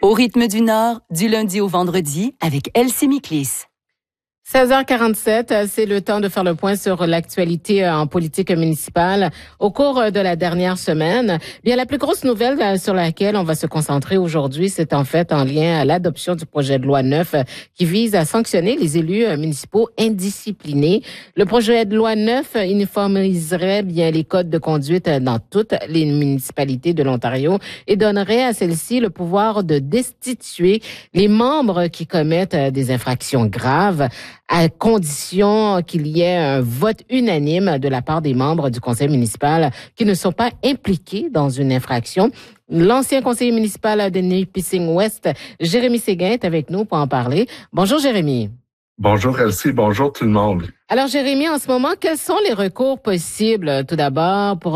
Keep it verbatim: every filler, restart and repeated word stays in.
Au rythme du Nord, du lundi au vendredi, avec Elsie Miklis. seize heures quarante-sept, c'est le temps de faire le point sur l'actualité en politique municipale au cours de la dernière semaine. Bien, la plus grosse nouvelle sur laquelle on va se concentrer aujourd'hui, c'est en fait en lien à l'adoption du projet de loi neuf qui vise à sanctionner les élus municipaux indisciplinés. Le projet de loi neuf uniformiserait bien les codes de conduite dans toutes les municipalités de l'Ontario et donnerait à celles-ci le pouvoir de destituer les membres qui commettent des infractions graves, à condition qu'il y ait un vote unanime de la part des membres du conseil municipal qui ne sont pas impliqués dans une infraction. L'ancien conseiller municipal de Nipissing-Ouest, Jérémy Séguin, est avec nous pour en parler. Bonjour Jérémy. Bonjour Elsie, bonjour tout le monde. Alors Jérémy, en ce moment, quels sont les recours possibles tout d'abord pour